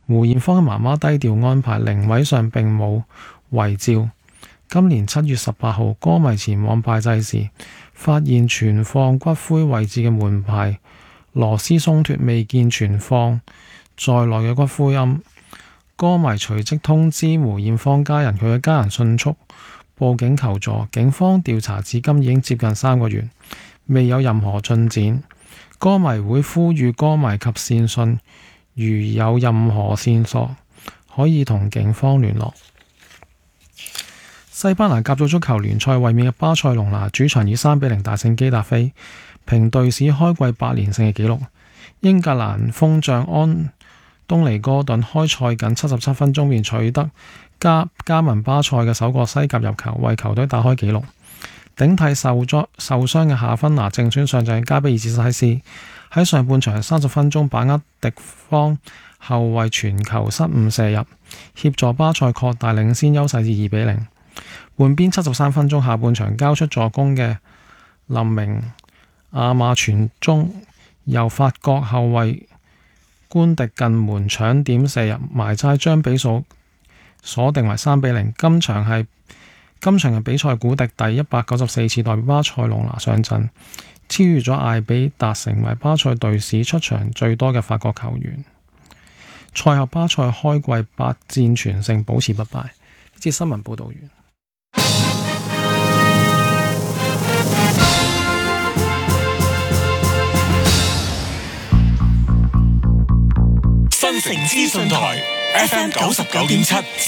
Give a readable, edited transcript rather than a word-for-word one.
梅艷芳嘅媽媽低調安排，靈位上並冇遺照。今年7月18號，歌迷前往拜祭時，發現存放骨灰位置嘅門牌螺絲鬆脱，未見存放在內嘅骨灰龕。歌迷隨即通知梅艷芳家人，佢嘅家人迅速報警求助。警方調查至今已經接近3個月，未有任何進展。歌迷會呼籲歌迷及善信，如有任何線索，可以同警方聯絡。西班牙甲組足球聯賽衛冕嘅巴塞隆拿主場以3-0大勝基達菲，平隊史開季8連勝嘅紀錄。英格蘭鋒將安東尼哥頓開賽僅77分鐘便取得加盟巴塞嘅首個西甲入球，為球隊打開紀錄。頂替受傷嘅夏芬拿正選上陣加比爾哲西斯，喺上半場30分鐘把握敵方後衛傳球失誤射入，協助巴塞擴大領先優勢至2-0。換邊73分鐘，下半場交出助攻嘅林明亞馬傳中，由法國後衛官迪近門搶點射入埋齋，將比數鎖定為3-0。今場嘅比賽古迪第194次代表巴塞隆拿上陣，超越咗艾比達，成為巴塞隊史出場最多嘅法國球員。賽後巴塞開季8戰全勝，保持不敗。呢節新聞報道完。 新城資訊台 FM 99.7。